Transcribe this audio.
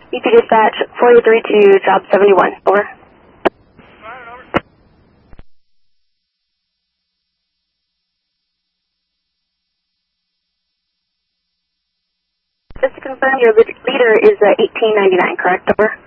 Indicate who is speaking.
Speaker 1: EP dispatch 4832, job 71, over. Just to confirm, your leader is 1899, correct? Over.